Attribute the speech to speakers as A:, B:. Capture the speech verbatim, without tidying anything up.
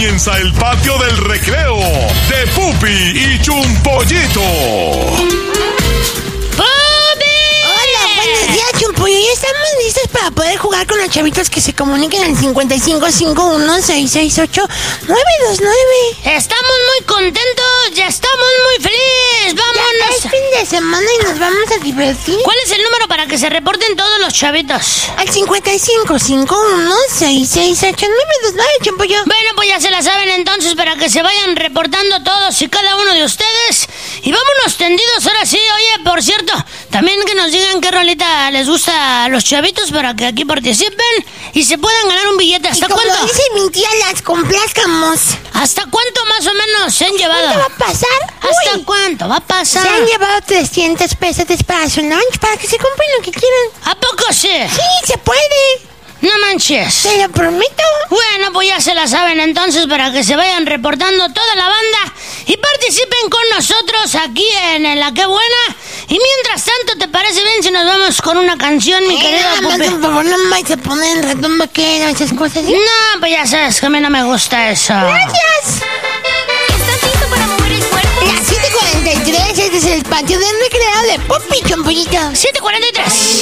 A: comienza el patio del recreo de Pupi y Chumpollito.
B: Buenos días, Chumpollo. Ya estamos listos para poder jugar con los chavitos que se comuniquen al cincuenta y cinco cincuenta y uno seiscientos sesenta y ocho nueve dos nueve.
C: Estamos muy contentos, ya estamos muy felices. Vámonos.
B: Ya es fin de semana y nos vamos a divertir.
C: ¿Cuál es el número para que se reporten todos los chavitos?
B: Al cincuenta y cinco cincuenta y uno seiscientos sesenta y ocho nueve dos nueve, Chumpollo.
C: Bueno, pues ya se la saben entonces para que se vayan reportando todos y cada uno de ustedes. Y vámonos tendidos ahora sí. Oye, por cierto, también que nos digan qué rolita les gusta a los chavitos para que aquí participen y se puedan ganar un billete. ¿Hasta
B: y como
C: cuánto?
B: dice mi tía, las complazcamos.
C: ¿Hasta cuánto más o menos se han llevado?
B: ¿Cuánto va a pasar?
C: ¿Hasta
B: Uy,
C: cuánto va a pasar?
B: se han llevado trescientos pesos para su lunch, para que se compren lo que quieran.
C: ¿A poco sí?
B: Sí, se puede.
C: No manches.
B: Te lo prometo.
C: Bueno, pues ya se la saben entonces para que se vayan reportando toda la banda y participen con nosotros aquí en La Qué Buena. Y mientras tanto, ¿te parece bien si nos vamos con una canción, mi
B: eh,
C: querido
B: no,
C: Pupi?
B: por favor, no me vais a poner en ratón vaquero, esas cosas. ¿Sí?
C: No, pues ya sabes que a mí no me gusta eso.
B: Gracias.
D: ¿Estás listo para mover el cuerpo?
B: Las siete cuarenta y tres, este es el patio del recreo de Pupi, Chumpollito.
C: siete cuarenta y tres.